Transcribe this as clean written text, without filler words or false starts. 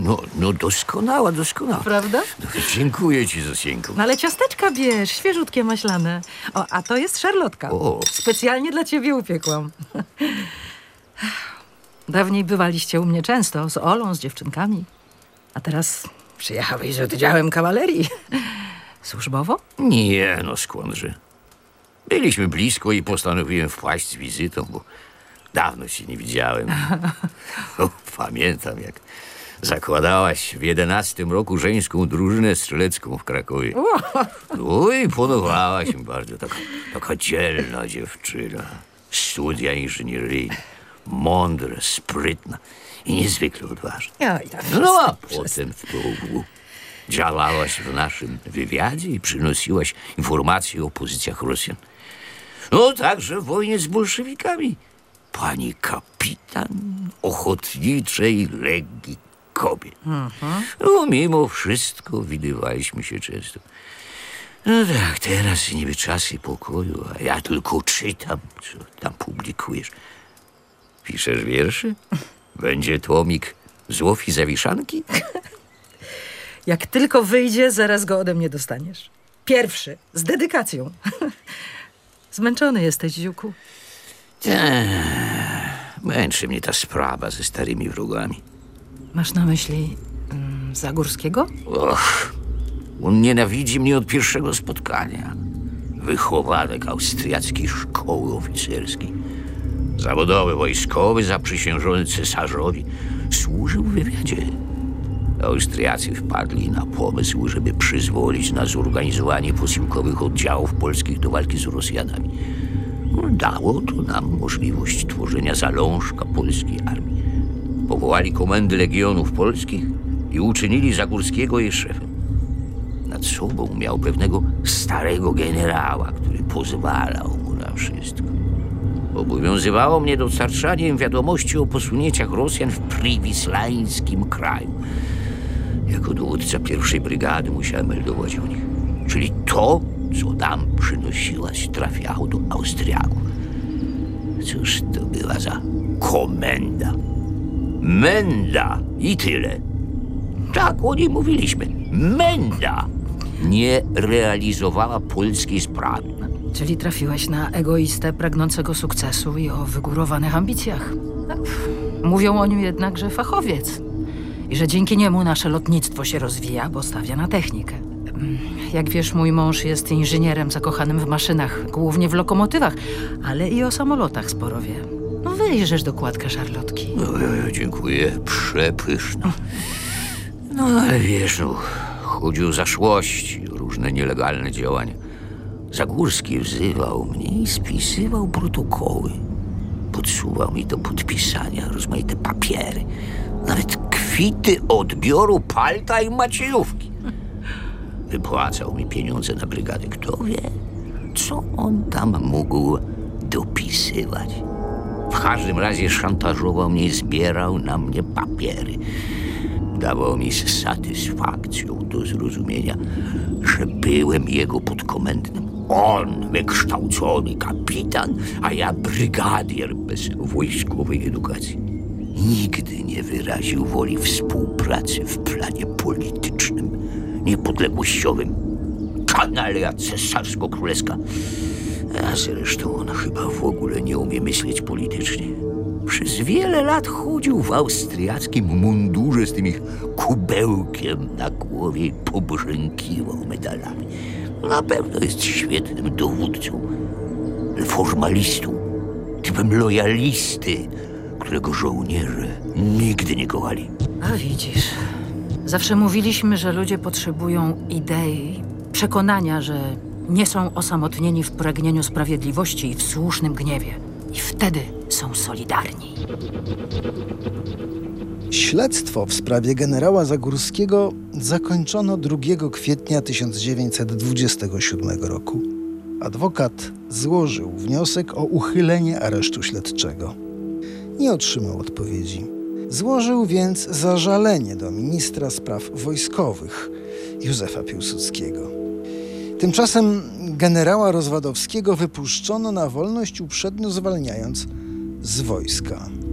No doskonała, doskonała. Prawda? No, dziękuję ci, Zosieńko. No ale ciasteczka bierz, świeżutkie, maślane. O, a to jest szarlotka. O. Specjalnie dla ciebie upiekłam. Dawniej bywaliście u mnie często, z Olą, z dziewczynkami. A teraz przyjechałeś z oddziałem kawalerii. Służbowo? Nie, no skądże. Byliśmy blisko i postanowiłem wpaść z wizytą, bo dawno się nie widziałem. No, pamiętam, jak zakładałaś w 11 roku żeńską drużynę strzelecką w Krakowie. No i podobałaś mi bardzo. Taka dzielna dziewczyna. Studia inżynieryjne. Mądra, sprytna i niezwykle odważna. Oj, tam No a przestań. potem w progu działałaś w naszym wywiadzie i przynosiłaś informacje o pozycjach Rosjan. No także w wojnie z bolszewikami. Pani kapitan Ochotniczej Legii Kobiet. No mimo wszystko widywaliśmy się często. No tak, teraz niby czasy pokoju, a ja tylko czytam, co tam publikujesz. Piszesz wiersze? Będzie tomik Złow i Zawiszanki? Jak tylko wyjdzie, zaraz go ode mnie dostaniesz. Pierwszy, z dedykacją. Zmęczony jesteś, ziuku. Męczy mnie ta sprawa ze starymi wrogami. Masz na myśli Zagórskiego? Och, on nienawidzi mnie od pierwszego spotkania. Wychowanek austriackiej szkoły oficerskiej. Zawodowy wojskowy, zaprzysiężony cesarzowi. Służył w wywiadzie. Austriacy wpadli na pomysł, żeby przyzwolić na zorganizowanie posiłkowych oddziałów polskich do walki z Rosjanami. Dało to nam możliwość tworzenia zalążka polskiej armii. Powołali komendy legionów polskich i uczynili Zagórskiego jej szefem. Nad sobą miał pewnego starego generała, który pozwalał mu na wszystko. Obowiązywało mnie dostarczanie im wiadomości o posunięciach Rosjan w przywislańskim kraju. Jako dowódca pierwszej brygady musiałem meldować o nich. Czyli to, co tam przynosiłaś, trafiało do Austriaków. Cóż to była za komenda? Menda i tyle. Tak o niej mówiliśmy. Menda nie realizowała polskiej sprawy. Czyli trafiłeś na egoistę pragnącego sukcesu i o wygórowanych ambicjach. Mówią o nim jednak, że fachowiec. I że dzięki niemu nasze lotnictwo się rozwija, bo stawia na technikę. Jak wiesz, mój mąż jest inżynierem zakochanym w maszynach, głównie w lokomotywach, ale i o samolotach sporo wie. No wyjrzysz dokładkę szarlotki. Dziękuję, przepyszna. No ale wiesz, chodził o zaszłości, o różne nielegalne działania. Zagórski wzywał mnie i spisywał protokoły. Podsuwał mi do podpisania rozmaite papiery. Nawet kwity odbioru palta i maciejówki. Wypłacał mi pieniądze na brygadę. Kto wie, co on tam mógł dopisywać. W każdym razie szantażował mnie i zbierał na mnie papiery. Dawał mi z satysfakcją do zrozumienia, że byłem jego podkomendnym. On wykształcony kapitan, a ja brygadier bez wojskowej edukacji. Nigdy nie wyraził woli współpracy w planie politycznym, niepodległościowym. Kanalia cesarsko-królewska. A zresztą on chyba w ogóle nie umie myśleć politycznie. Przez wiele lat chodził w austriackim mundurze z tym ich kubełkiem na głowie i pobrzękiwał medalami. Na pewno jest świetnym dowódcą, ale formalistą, typem lojalisty, którego żołnierze nigdy nie kochali. A widzisz, zawsze mówiliśmy, że ludzie potrzebują idei, przekonania, że nie są osamotnieni w pragnieniu sprawiedliwości i w słusznym gniewie. I wtedy są solidarni. Śledztwo w sprawie generała Zagórskiego zakończono 2 kwietnia 1927 roku. Adwokat złożył wniosek o uchylenie aresztu śledczego. Nie otrzymał odpowiedzi. Złożył więc zażalenie do ministra spraw wojskowych Józefa Piłsudskiego. Tymczasem generała Rozwadowskiego wypuszczono na wolność, uprzednio zwalniając z wojska.